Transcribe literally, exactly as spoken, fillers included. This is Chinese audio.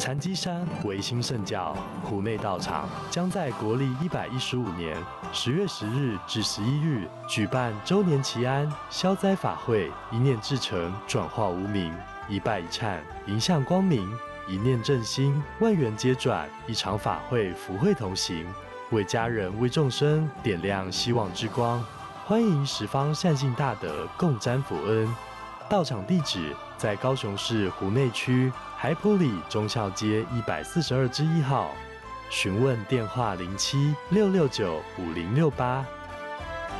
禅机山维新圣教湖内道场将在国历一百一十五年十月十日至十一日举办周年祈安消灾法会，一念至诚，转化无明，一拜一忏，迎向光明，一念正心，万缘皆转。一场法会，福慧同行，为家人、为众生点亮希望之光。欢迎十方善信大德共沾福恩。道场地址在高雄市湖内区海埔里忠孝街一百四十二之一号，询问电话零七六六九五零六八